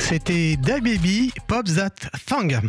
C'était Da Baby, Pop That Thang.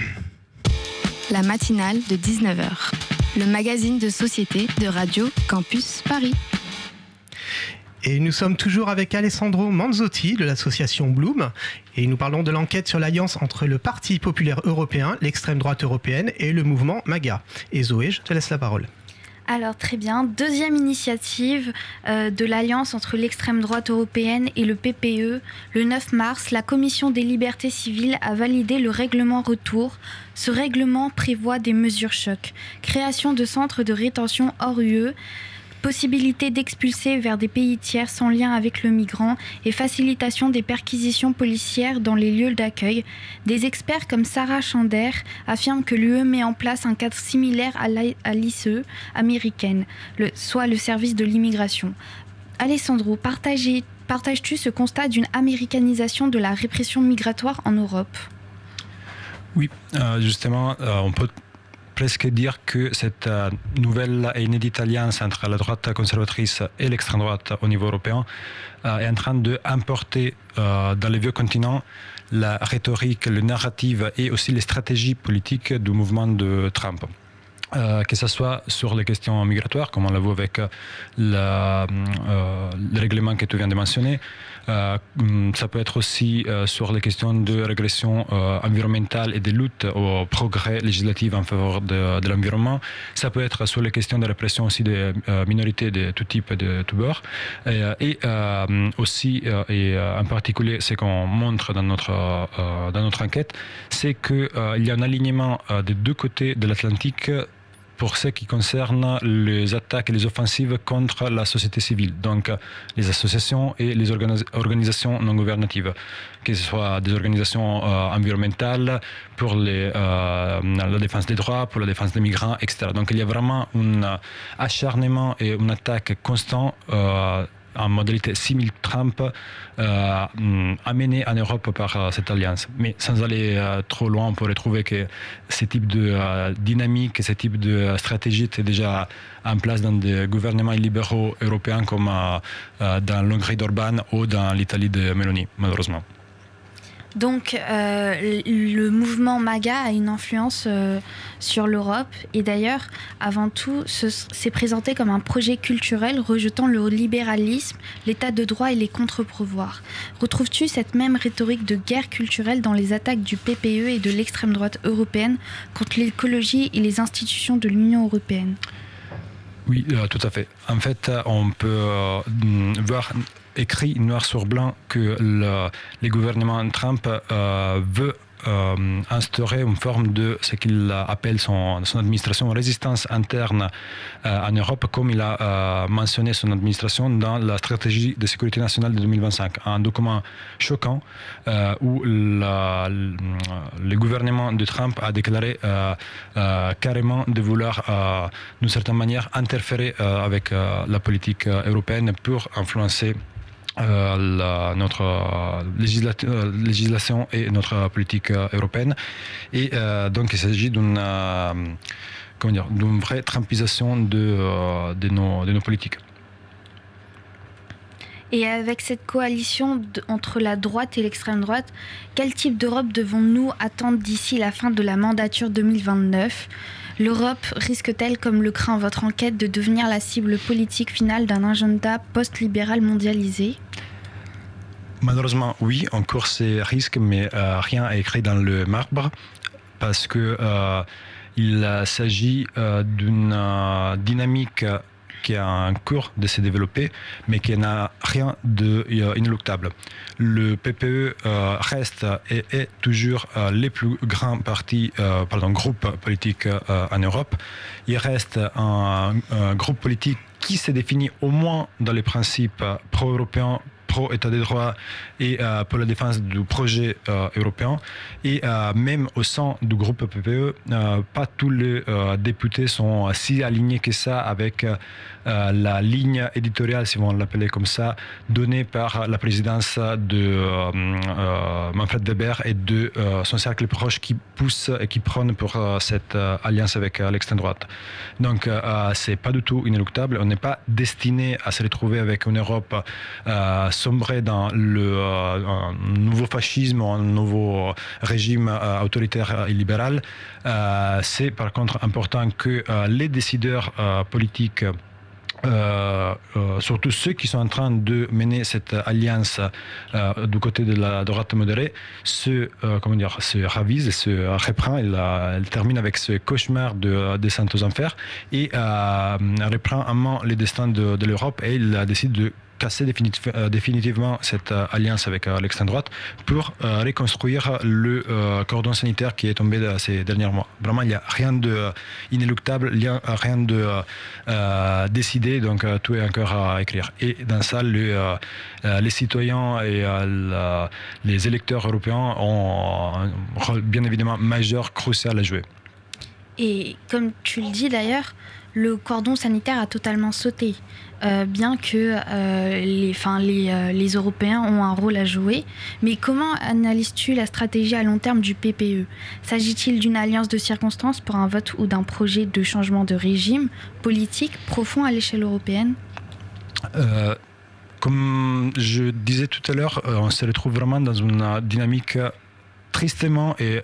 La matinale de 19h, le magazine de société de Radio Campus Paris. Et nous sommes toujours avec Alessandro Manzotti de l'association Bloom et nous parlons de l'enquête sur l'alliance entre le Parti populaire européen, l'extrême droite européenne et le mouvement MAGA. Et Zoé, je te laisse la parole. Alors très bien, deuxième initiative de l'alliance entre l'extrême droite européenne et le PPE. Le 9 mars, la Commission des libertés civiles a validé le règlement retour. Ce règlement prévoit des mesures choc. Création de centres de rétention hors UE, possibilité d'expulser vers des pays tiers sans lien avec le migrant et facilitation des perquisitions policières dans les lieux d'accueil. Des experts comme Sarah Chander affirment que l'UE met en place un cadre similaire à l'ICE américaine, soit le service de l'immigration. Alessandro, partages-tu ce constat d'une américanisation de la répression migratoire en Europe ? Oui, justement, on peut presque dire que cette nouvelle et inédite alliance entre la droite conservatrice et l'extrême droite au niveau européen est en train d'importer dans le vieux continent la rhétorique, le narratif et aussi les stratégies politiques du mouvement de Trump. Que ce soit sur les questions migratoires, comme on l'a vu avec le règlement que tu viens de mentionner, ça peut être aussi sur les questions de régression environnementale et de lutte au progrès législatif en faveur de l'environnement. Ça peut être sur les questions de répression aussi des minorités de tout type et de tout bord. Et aussi, et en particulier, ce qu'on montre dans notre enquête, c'est qu'il y a un alignement des deux côtés de l'Atlantique pour ce qui concerne les attaques et les offensives contre la société civile, donc les associations et les organisations non gouvernatives, que ce soit des organisations environnementales, pour la défense des droits, pour la défense des migrants, etc. Donc il y a vraiment un acharnement et une attaque constante en modalité simile Trump amené en Europe par cette alliance. Mais sans aller trop loin, on pourrait trouver que ce type de dynamique, ce type de stratégie était déjà en place dans des gouvernements libéraux européens comme dans l'Hongrie d'Orban ou dans l'Italie de Meloni, malheureusement. Donc, le mouvement MAGA a une influence sur l'Europe et d'ailleurs, avant tout, s'est présenté comme un projet culturel rejetant le libéralisme, l'état de droit et les contre-pouvoirs. Retrouves-tu cette même rhétorique de guerre culturelle dans les attaques du PPE et de l'extrême droite européenne contre l'écologie et les institutions de l'Union européenne ? Oui, tout à fait. En fait, on peut voir écrit noir sur blanc que le gouvernement Trump veut instaurer une forme de ce qu'il appelle son administration résistance interne en Europe, comme il a mentionné son administration dans la stratégie de sécurité nationale de 2025. Un document choquant où le gouvernement de Trump a déclaré carrément de vouloir, d'une certaine manière, interférer avec la politique européenne pour influencer notre législation et notre politique européenne. Et donc il s'agit d'une vraie trumpisation de nos politiques. Et avec cette coalition entre la droite et l'extrême droite, quel type d'Europe devons-nous attendre d'ici la fin de la mandature 2029 ? L'Europe risque-t-elle, comme le craint votre enquête, de devenir la cible politique finale d'un agenda post-libéral mondialisé ? Malheureusement, oui, on court ces risques, mais rien n'est écrit dans le marbre, parce que il s'agit d'une dynamique qui a un cours de se développer, mais qui n'a rien d'inéluctable. Le PPE reste et est toujours les plus grands groupes politiques en Europe. Il reste un groupe politique qui se définit au moins dans les principes pro-européens, pro-État de droit et pour la défense du projet européen. Et même au sein du groupe PPE, pas tous les députés sont si alignés que ça avec la ligne éditoriale, si on l'appelait comme ça, donnée par la présidence de Manfred Weber et de son cercle proche qui pousse et qui prône pour cette alliance avec l'extrême droite. Donc c'est pas du tout inéluctable. On n'est pas destiné à se retrouver avec une Europe sombrer dans un nouveau fascisme ou un nouveau régime autoritaire et libéral. C'est par contre important que les décideurs politiques, surtout ceux qui sont en train de mener cette alliance du côté de la droite modérée, se ravisent, se reprend. Elle termine avec ce cauchemar de descente aux enfers et reprend en main les destins de l'Europe, et il décide de casser définitivement cette alliance avec l'extrême droite pour reconstruire le cordon sanitaire qui est tombé ces derniers mois. Vraiment, il n'y a rien d'inéluctable, rien de décidé, donc tout est encore à écrire. Et dans ça, les citoyens et les électeurs européens ont un rôle bien évidemment majeur, crucial à jouer. Et comme tu le dis d'ailleurs, le cordon sanitaire a totalement sauté, bien que les Européens ont un rôle à jouer. Mais comment analyses-tu la stratégie à long terme du PPE ? S'agit-il d'une alliance de circonstances pour un vote ou d'un projet de changement de régime politique profond à l'échelle européenne ? Comme je disais tout à l'heure, on se retrouve vraiment dans une dynamique tristement et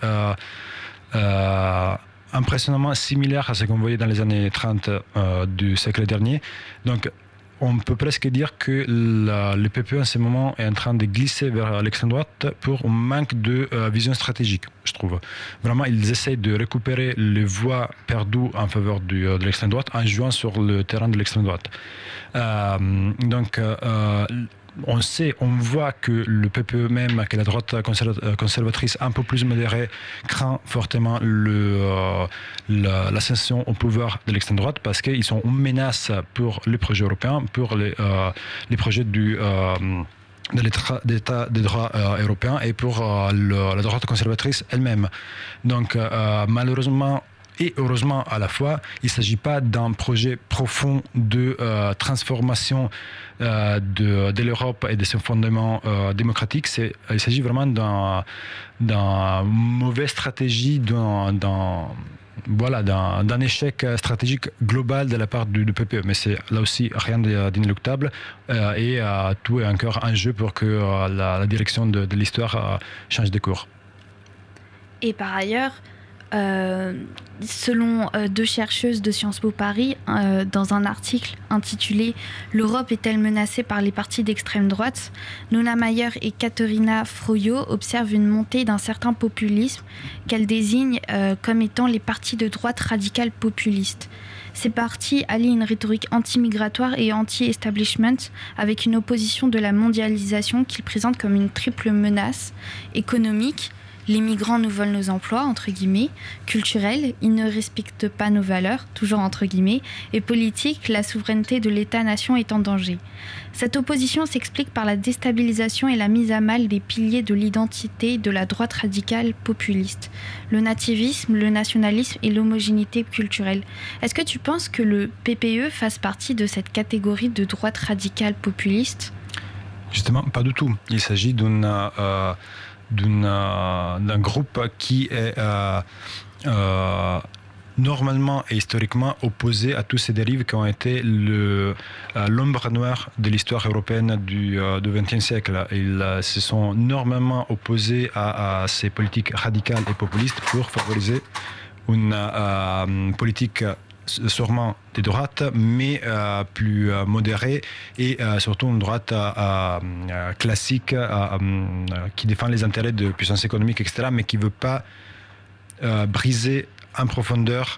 impressionnamment similaire à ce qu'on voyait dans les années 30 du siècle dernier. Donc, on peut presque dire que le PPE en ce moment est en train de glisser vers l'extrême droite pour un manque de vision stratégique, je trouve. Vraiment, ils essayent de récupérer les voix perdues en faveur de l'extrême droite en jouant sur le terrain de l'extrême droite. On voit que le PPE même, que la droite conservatrice un peu plus modérée, craint fortement l'ascension au pouvoir de l'extrême droite, parce qu'ils sont une menace pour les projets européens, pour les projets de l'État des droits européens et pour la droite conservatrice elle-même. Donc malheureusement et heureusement à la fois, il ne s'agit pas d'un projet profond de transformation de l'Europe et de ses fondements démocratiques. Il s'agit vraiment d'une mauvaise stratégie, d'un échec stratégique global de la part du PPE. Mais c'est là aussi rien d'inéluctable et tout est encore un jeu pour que la direction de l'histoire change de cours. Et par ailleurs, selon deux chercheuses de Sciences Po Paris, dans un article intitulé « L'Europe est-elle menacée par les partis d'extrême droite ?», Nona Mayer et Caterina Froyo observent une montée d'un certain populisme qu'elles désignent comme étant les partis de droite radicale populistes. Ces partis allient une rhétorique anti-migratoire et anti-establishment avec une opposition de la mondialisation qu'ils présentent comme une triple menace économique. Les migrants nous volent nos emplois, entre guillemets, culturels, ils ne respectent pas nos valeurs, toujours entre guillemets, et politique, la souveraineté de l'État-nation est en danger. Cette opposition s'explique par la déstabilisation et la mise à mal des piliers de l'identité de la droite radicale populiste, le nativisme, le nationalisme et l'homogénéité culturelle. Est-ce que tu penses que le PPE fasse partie de cette catégorie de droite radicale populiste ? Justement, pas du tout. Il s'agit d'un groupe qui est normalement et historiquement opposé à toutes ces dérives qui ont été l'ombre noire de l'histoire européenne du XXe siècle. Ils se sont normalement opposés à ces politiques radicales et populistes pour favoriser une politique sûrement de droite, mais plus modérée et surtout une droite classique qui défend les intérêts de puissance économique, etc., mais qui ne veut pas briser en profondeur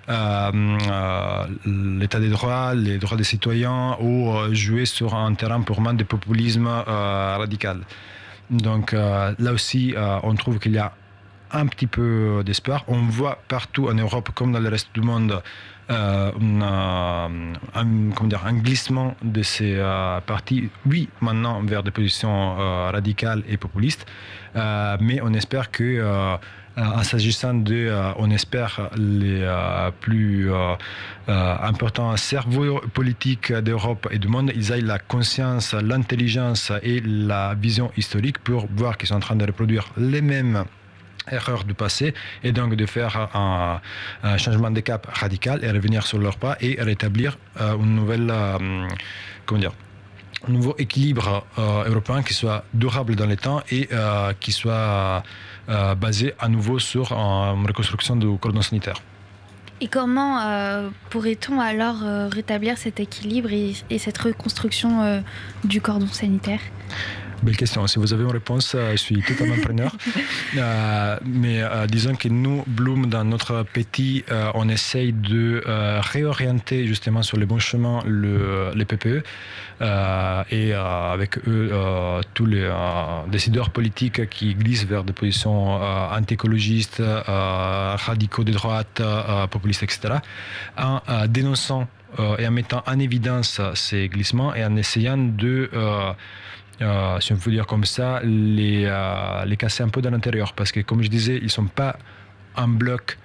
l'état des droits, les droits des citoyens ou jouer sur un terrain purement de populisme radical. Donc là aussi, on trouve qu'il y a un petit peu d'espoir. On voit partout en Europe, comme dans le reste du monde, un glissement de ces partis, oui, maintenant vers des positions radicales et populistes, mais on espère que en s'agissant on espère les plus importants cerveaux politiques d'Europe et du monde, ils aient la conscience, l'intelligence et la vision historique pour voir qu'ils sont en train de reproduire les mêmes erreurs du passé et donc de faire un changement de cap radical et revenir sur leurs pas et rétablir une nouvelle nouveau équilibre européen qui soit durable dans le temps et qui soit basé à nouveau sur une reconstruction du cordon sanitaire. Et comment pourrait-on alors rétablir cet équilibre et cette reconstruction du cordon sanitaire ? Belle question. Si vous avez une réponse, je suis totalement preneur. Mais disons que nous, Bloom, dans notre petit, on essaye de réorienter justement sur le bon chemin les PPE et avec eux tous les décideurs politiques qui glissent vers des positions anti-écologistes, radicaux de droite, populistes, etc., en dénonçant et en mettant en évidence ces glissements et en essayant de... si on peut dire comme ça, les casser un peu de l'intérieur. Parce que, comme je disais, ils ne sont pas un bloc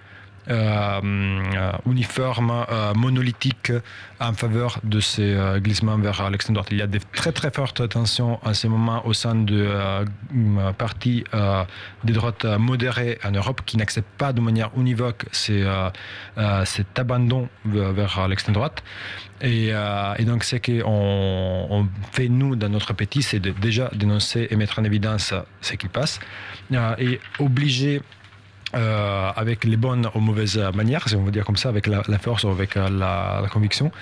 uniforme, monolithique en faveur de ces glissements vers l'extrême droite. Il y a de très très fortes tensions en ce moment au sein de partis de droite modérés en Europe qui n'acceptent pas de manière univoque cet abandon vers l'extrême droite. Et donc, ce qu'on fait, nous, dans notre petit, c'est de déjà dénoncer et mettre en évidence ce qui passe et obliger, avec les bonnes ou mauvaises manières, si on veut dire comme ça, avec la force ou avec la conviction,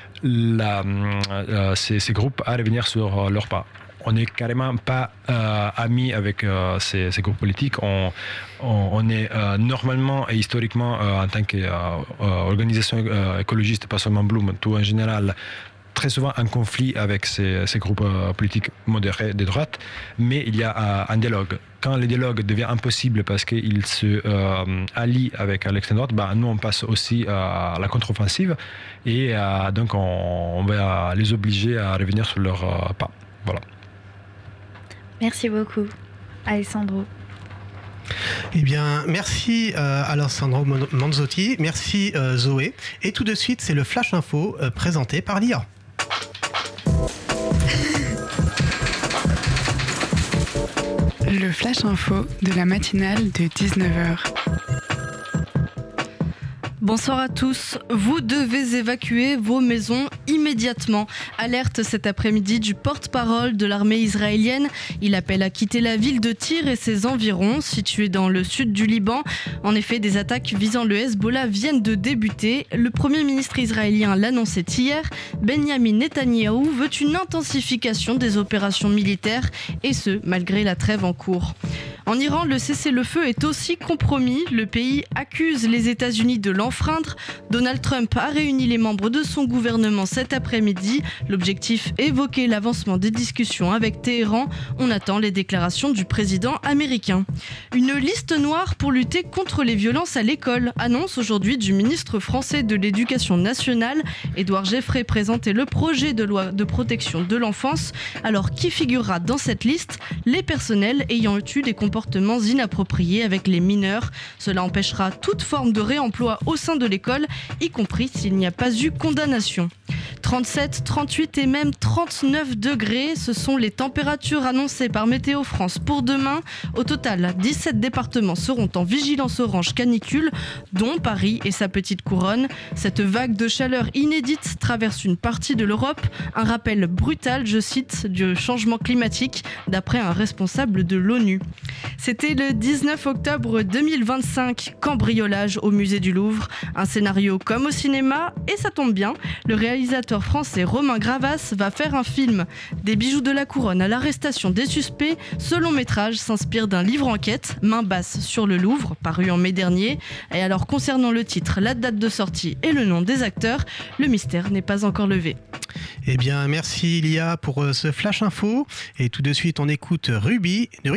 ces groupes à revenir sur leurs pas. On n'est carrément pas amis avec ces groupes politiques. On est normalement et historiquement, en tant qu'organisation écologiste, pas seulement Bloom, tout en général, très souvent en conflit avec ces groupes politiques modérés de droite, mais il y a un dialogue. Quand le dialogue devient impossible parce qu'ils se allient avec l'extrême droite, nous on passe aussi à la contre-offensive et donc on va les obliger à revenir sur leurs pas. Voilà. Merci beaucoup, Alessandro. Eh bien, merci Alessandro Manzotti, merci Zoé. Et tout de suite, c'est le Flash Info présenté par Lia. Le Flash Info de la matinale de 19h. Bonsoir à tous. Vous devez évacuer vos maisons immédiatement. Alerte cet après-midi du porte-parole de l'armée israélienne. Il appelle à quitter la ville de Tyr et ses environs, située dans le sud du Liban. En effet, des attaques visant le Hezbollah viennent de débuter. Le Premier ministre israélien l'annonçait hier. Benjamin Netanyahou veut une intensification des opérations militaires, et ce, malgré la trêve en cours. En Iran, le cessez-le-feu est aussi compromis. Le pays accuse les États-Unis de l'enfreindre. Donald Trump a réuni les membres de son gouvernement cet après-midi. L'objectif, évoquer l'avancement des discussions avec Téhéran. On attend les déclarations du président américain. Une liste noire pour lutter contre les violences à l'école, annonce aujourd'hui du ministre français de l'Éducation nationale. Édouard Geffray présentait le projet de loi de protection de l'enfance. Alors, qui figurera dans cette liste ? Les personnels ayant eu des comportements inappropriés avec les mineurs. Cela empêchera toute forme de réemploi au sein de l'école, y compris s'il n'y a pas eu condamnation. 37, 38 et même 39 degrés, ce sont les températures annoncées par Météo France pour demain. Au total, 17 départements seront en vigilance orange canicule, dont Paris et sa petite couronne. Cette vague de chaleur inédite traverse une partie de l'Europe. Un rappel brutal, je cite, du changement climatique, d'après un responsable de l'ONU. C'était le 19 octobre 2025, cambriolage au musée du Louvre. Un scénario comme au cinéma, et ça tombe bien, le réalisateur français Romain Gravas va faire un film. Des bijoux de la couronne à l'arrestation des suspects, ce long métrage s'inspire d'un livre enquête, Main basse sur le Louvre, paru en mai dernier. Et alors, concernant le titre, la date de sortie et le nom des acteurs, le mystère n'est pas encore levé. Eh bien, merci Lia pour ce Flash Info. Et tout de suite, on écoute Ruby